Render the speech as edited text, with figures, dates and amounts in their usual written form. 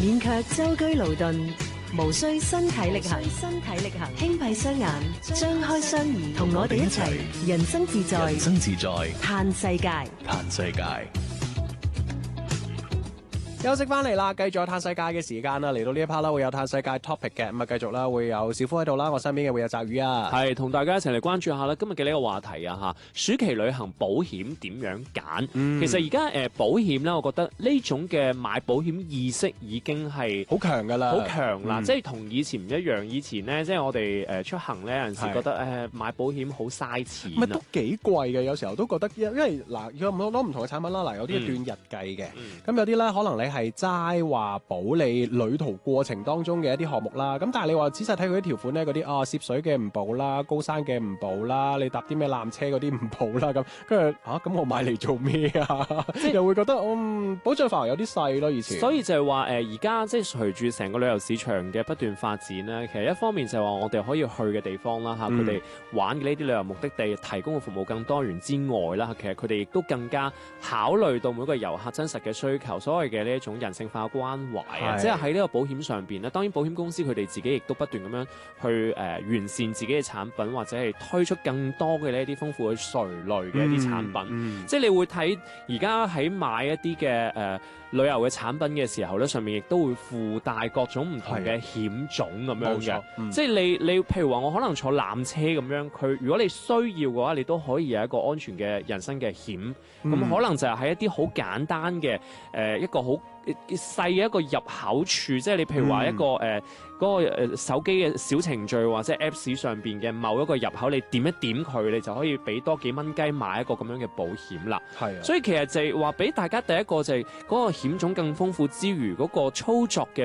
免卻舟車勞頓，無需身體力行，輕閉雙眼，張開雙耳，同我哋一齊人生自在，嘆世界。 休息翻嚟啦，繼續有嘆世界嘅時間啦，嚟到呢一 part 啦，會有嘆世界 topic 嘅，咁啊繼續啦，會有小夫喺度啦，我身邊嘅會有澤宇啊， 係同大家一齊嚟關注下啦，今日嘅呢個話題啊嚇，暑期旅行保險點樣揀？其實而家保險咧，我覺得呢種嘅買保險意識已經係好強噶啦， 好強啦，即係同以前唔一樣。以前咧，即係我哋出行咧，有陣時覺得買保險好嘥錢， 咪都幾貴嘅，有時候都覺得，因為嗱有好多唔同嘅產品啦，嗱有啲係斷日計嘅，咁有啲咧可能你係齋話保你旅途過程當中嘅一啲項目啦，咁但係你話仔細睇佢啲條款咧，嗰啲涉水嘅唔保啦，高山嘅唔保啦，你搭啲咩纜車嗰啲唔保啦，咁跟住咁我買嚟做咩啊？即係又會覺得保障範圍有啲細咯，以前。所以就係話而家即係隨住成個旅遊市場嘅不斷發展咧，其實一方面就係話我哋可以去嘅地方啦嚇，佢哋玩嘅呢啲旅遊目的地提供嘅服務更多元之外啦，其實佢哋亦都更加考慮到每個遊客真實嘅需求，所謂嘅呢一種人性化關懷啊，即係喺呢個保險上邊咧，當然保險公司佢哋自己亦都不斷咁樣去完善自己嘅產品，或者係推出更多嘅呢一啲豐富嘅垂類嘅一啲產品。即係你會睇而家喺買一啲嘅旅遊嘅產品嘅時候咧，上面亦都會附帶各種唔同嘅險種咁樣嘅。即係你譬如話我可能坐纜車咁樣，佢如果你需要嘅話，你都可以有一個安全嘅人身嘅險。咁可能就係喺一啲好簡單嘅一個好細嘅一個入口處，即係你譬如話一個嗰個手機嘅小程序或者 Apps 上邊嘅某一個入口，你點一點佢，你就可以俾多幾蚊雞買一個咁樣嘅保險啦。所以其實就係話俾大家第一個就係嗰個險種更豐富之餘，嗰個操作嘅